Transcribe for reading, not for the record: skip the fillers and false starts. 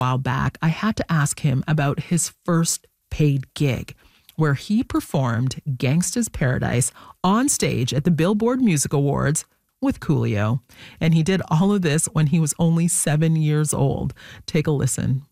while back, I had to ask him about his first paid gig, where he performed Gangsta's Paradise on stage at the Billboard Music Awards with Coolio. And he did all of this when he was only 7 years old. Take a listen.